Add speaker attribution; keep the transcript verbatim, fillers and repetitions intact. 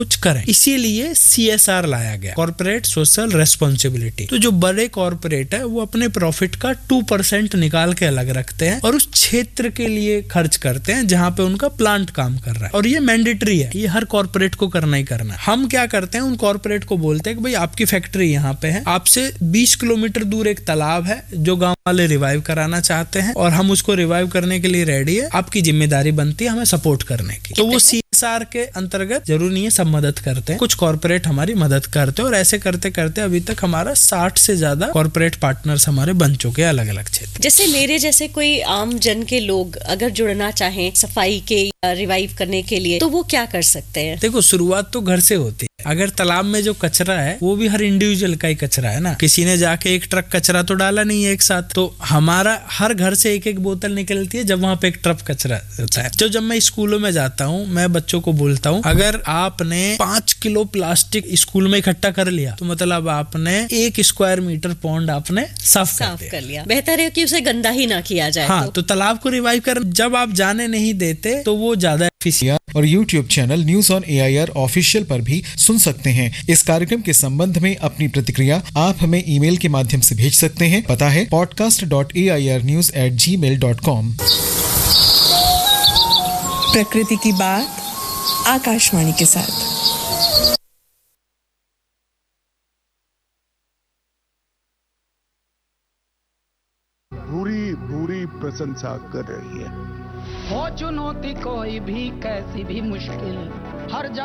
Speaker 1: कुछ करें। इसीलिए सी एस आर लाया गया, कॉर्पोरेट सोशल रेस्पॉन्सिबिलिटी। तो जो बड़े कॉर्पोरेट है वो अपने प्रॉफिट का टू परसेंट निकाल के अलग रखते हैं और उस क्षेत्र के लिए खर्च करते हैं जहां पे उनका प्लांट काम कर रहा है, और ये मैंडेटरी है, ये हर कॉर्पोरेट को करना ही करना है। हम क्या करते हैं, उन कॉर्पोरेट को बोलते हैं कि भाई आपकी फैक्ट्री यहाँ पे है, आपसे बीस किलोमीटर दूर एक तालाब है जो गांव वाले रिवाइव कराना चाहते हैं और हम उसको रिवाइव करने के लिए रेडी है, आपकी जिम्मेदारी बनती है हमें सपोर्ट करने की। तो वो सी एस आर के अंतर्गत जरूर नहीं है सब मदद करते हैं, कुछ कॉर्पोरेट हमारी मदद करते हैं, और ऐसे करते करते अभी तक हमारा साठ से ज्यादा कॉर्पोरेट पार्टनर्स हमारे बन चुके हैं अलग अलग क्षेत्र।
Speaker 2: जैसे मेरे जैसे कोई आम जन के लोग अगर जुड़ना चाहें सफाई के रिवाइव करने के लिए, तो वो क्या कर सकते हैं?
Speaker 1: देखो, शुरुआत तो घर से होती है। अगर तालाब में जो कचरा है वो भी हर इंडिविजुअल का ही कचरा है ना, किसी ने जाके एक ट्रक कचरा तो डाला नहीं है एक साथ, तो हमारा हर घर से एक एक बोतल निकलती है जब वहां पे एक ट्रक कचरा होता है। तो जब मैं स्कूलों में जाता हूँ, मैं बच्चों को बोलता हूँ, अगर आपने पांच किलो प्लास्टिक स्कूल में इकट्ठा कर लिया तो मतलब आपने एक स्क्वायर मीटर पॉन्ड आपने साफ,
Speaker 2: साफ
Speaker 1: कर,
Speaker 2: कर लिया। बेहतर है कि उसे गंदा ही ना किया जाए।
Speaker 1: हाँ,
Speaker 2: तो,
Speaker 1: तो तालाब को रिवाइव कर जब आप जाने नहीं देते तो वो ज्यादा
Speaker 3: और YouTube channel news on A I R official पर भी सुन सकते हैं। इस कार्यक्रम के संबंध में अपनी प्रतिक्रिया आप हमें ईमेल के माध्यम से भेज सकते हैं। पता है podcast dot A I R news at ji mail dot com.
Speaker 4: प्रकृति की बात आकाशवाणी के साथ।
Speaker 5: भूरी भूरी प्रशंसा कर रही है।
Speaker 6: हो चुनौती कोई भी कैसी भी मुश्किल, हर